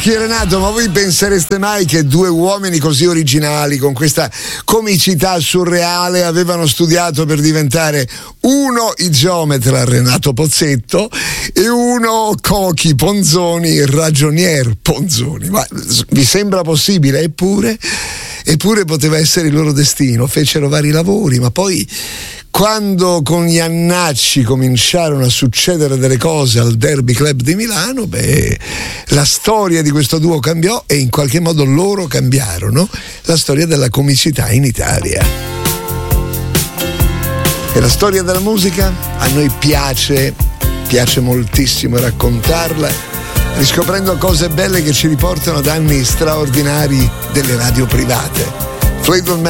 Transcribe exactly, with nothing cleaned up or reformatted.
Renato, ma voi pensereste mai che due uomini così originali, con questa comicità surreale, avevano studiato per diventare uno il geometra Renato Pozzetto e uno Cochi Ponzoni, ragionier Ponzoni? Ma vi sembra possibile? Eppure, eppure poteva essere il loro destino. Fecero vari lavori, ma poi quando con gli annacci cominciarono a succedere delle cose al Derby Club di Milano, beh, la storia di questo duo cambiò e in qualche modo loro cambiarono la storia della comicità in Italia. E la storia della musica a noi piace, piace moltissimo raccontarla, riscoprendo cose belle che ci riportano ad anni straordinari delle radio private. Fleetwood Mac